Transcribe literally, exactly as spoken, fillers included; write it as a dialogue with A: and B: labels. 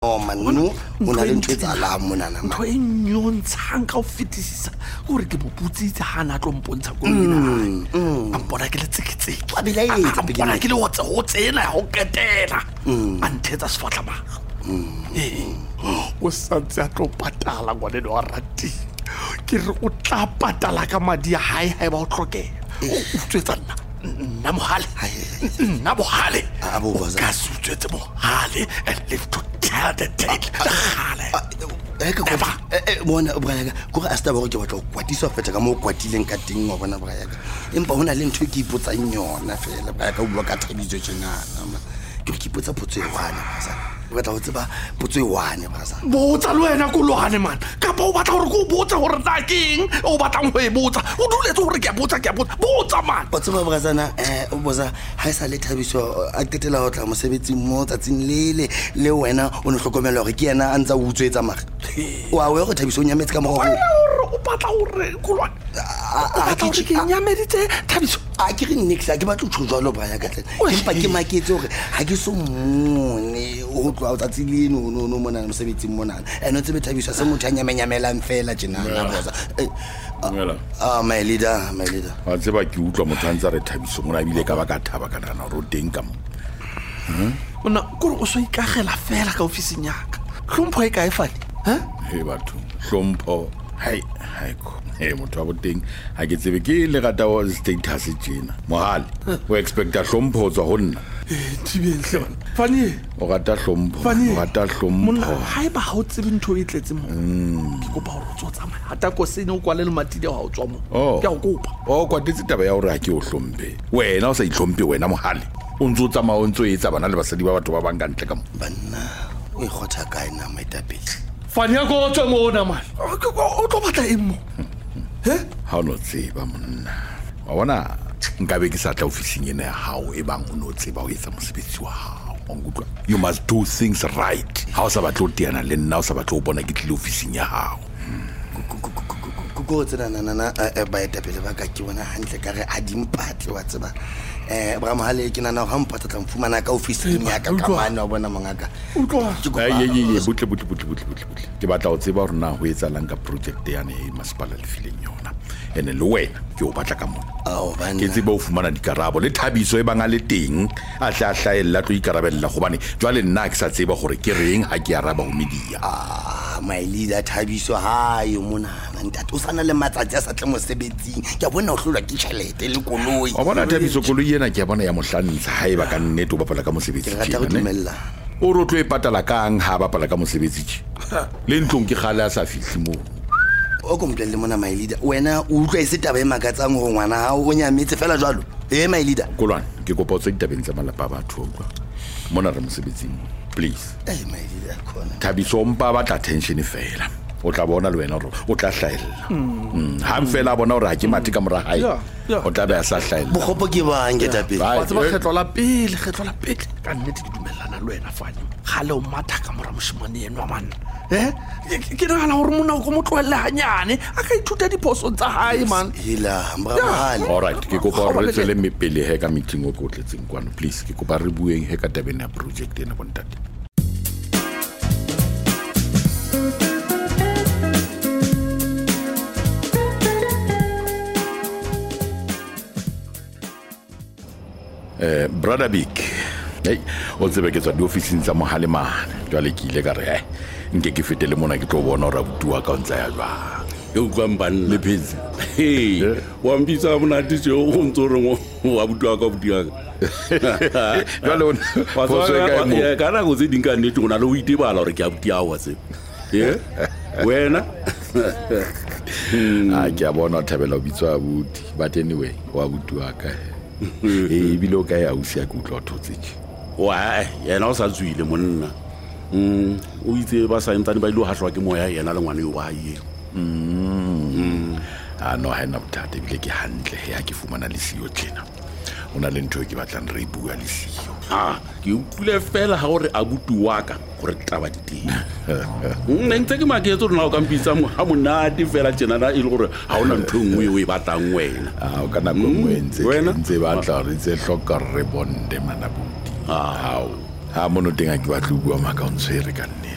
A: oh man no una le ntwe tsa la mona na
B: ntho e nyontshang ka o fetisisa gore ke boputsitse ha na tlo mpontsha go ina a mpona ke le tseketseke
A: a bila e tsa
B: mpona ke le hotse ho tsena ho ketela a nthetsa sfatla ma o sa tsa tlo patala ngwane wa rati ke re o tla patala ka madi a hae ha ba o tlokela o tswetsa nna nna mohale nna mohale
A: abo boza
B: ka sutswetse mohale and live to tell the tale hale
A: e ka kwa e bona o braya go ga asta ba go ke batla go kwatisa fetsa ka mo kwatileng ka teng wa bona braya empa hona le ntho ke ipotsang yona fela ba ka bua ka Thabiso tjenana ke ke ipotsa potso e wana sa o batla go tseba potso e wane ba sa
B: botsa le wena ko lwane man ka ba o batla gore go botsa gore na keng o batlang go e botsa o duletse gore ke a botsa ke a botsa botsa man
A: o tseba ba tsana eh o boza ha isa le Thabiso a ketela go tla mosebetsi mo tsatsing lele le wena o ne hlokomela gore ke yena a ntsa o utswetsa maga wa we go Thabiso o nyametse ka mo go
B: o batla gore ko lwane a ke ke nyameditse Thabiso
A: a ke re nix a ke batla go tshwa lo ba ya ka tla empa ke maketse gore ha ke so mmone o tloa o tsatsile no no no mona mosebetsing mona eno tsebe Thabiso se motho a nyamenyamelang fela tjena na boza ah my leader my leader
C: a tseba ke utlwa motho a ntse re Thabiso mona bile ka ba ka thaba ka nana ro teng ka mo
B: ona go o so ikagela fela ka ofising yaka hlompho e kae fadi ha
C: he batho hlompho hai hai ko he motho wa boteng ha ke tsebe ke le gata wa status tjena mohale o expecta hlompho tswa ho nna
B: tibenhle fani
C: o gata hlompho o gata hlompho
B: monna hai ba ha o tsebe ntho e tletse mo ke kopa hore o tswa tsamaya hata ko sene o kwale le matidi ha o tswa mo ke a go kopa
C: o kwatetse taba ya hore ha ke o hlompe wena o sa ihlompe wena mohale o ntso tsamaya o ntso etsa bana le basadi ba batho ba bang ka ntle ka mo
A: banna o e khotha kae na maitapedi
B: fani ya go tswa ngona man o tlo batla eng mo he
C: ha o no tseba monna wa bona nka be ke sa tla ofising ena ya hao e bang o no tseba o etsa mosebetsi wa hao ngutwa you must do things right ha o sa batla o tiana le nna o sa batla o bona ke tle ofising ya hao
A: go tsena na na ba etapele ba ka ke bona hantle ka re a dimpatle wa tseba eh bra mohale ke nana ha mpatla tla mfumana ka ofising ya ka ka mana wa bona mongaka
C: utlwa ye ye ye butle butle butle butle butle ke batla o tseba hore na ho etsa lang ka project ya ne masipala le fileng yona ene le wena ke o batla ka mona
A: ao bana
C: ke tseba o fumana dikarabo le Thabiso e banga le teng a tla hlaela tlo ikarabella gobane jwale nna ke sa tseba gore ke reng ha ke araba ho media
A: ah my leader Thabiso ha yo mona ntate o sana le matsatsi a sa tle mosebetsing ke a bona o hlolwa ke tšhelete le koloi
C: o bona Thabiso koloi ena ke a bona ya mohlantsha ha e ba ka nnete o bapala ka mosebetsi
A: ke rata go dumella
C: o ro tlo e patala kang ha bapala ka mosebetsi le ntlong ke gale a sa fihli mo
A: o komplele mona my leader wena o utlwa ise taba e makatsang go ngwana ha o nyametse fela jwalo eh my leader
C: kolwana ke kopa o tse ditabeng tsa malapa a batho utlwa mona re mosebetsing please
A: eh my leader khona
C: Thabiso mpa ba tla attention fela o tla bona le wena hore o tla hlaela ha mfela bona hore ha ke mati ka mora hae o tla be a sa hlaela
A: bogopo ke bang ke tapeng
B: wa tseba kgetlo la pele kgetlo la pele ka nnete ke dumellana le wena fane gale o matha ka mora moshimane eno man eh ke nagana gore mona o go motlwelle hanyane a ka ithuta diphoso tsa hae man
A: hila mbramahale
C: all right ke kopa re tsele mepele he ka meeting o go tletseng kwano please ke kopa re bueng he ka tabeng ya project ena bontate eh brother big hey o tsebe ke tswa di ofising tsa mohale mana jwale ke ile ka re nke ke fetele mona ke tlo bona hore butua ka ntsa ya jwa
D: e utlwa mbane le phezi hey wa mbitsa bona tse o ntso re mo wa butua ka butua
C: jwale o
D: wa ya kana go tse dinka nnete gona le o itebala hore ke a butia wa se eh wena
C: a ke a bona Thabela o bitswa abuti but anyway wa butua ka e bile o ka ya usia ke utlwa thotse
D: wa yena o sa tswile monna mm o itse ba sa ntane ba ile ha hlwa ke moya yena le ngwane yo ba ye
C: mm a no ha na bothata bile ke hantle ya ke fumana le siyo tlena ona le ntho ke batlang re bua le siyo
D: ah ke utlwe fela ha gore abuti wa ka gore taba diteng nne ntse ke maketso rona o ka mpitsa mo ha monate fela tjena na ile gore ha ona ntho nngwe o e batlang wena
C: ah o kana go ngwentse ntse ba tla re tse hloka re bonde manabuti ah ha mono tenga ke batla bua maka o ntse re ka nne